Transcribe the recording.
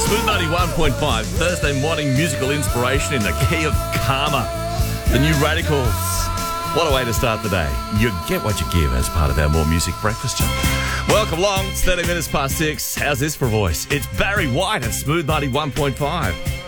Smooth 91.5, Thursday morning musical inspiration in the key of karma. The New Radicals. What a way to start the day. You get what you give as part of our More Music breakfast. Welcome along. It's 30 minutes past 6. How's this for a voice? It's Barry White at Smooth 91.5.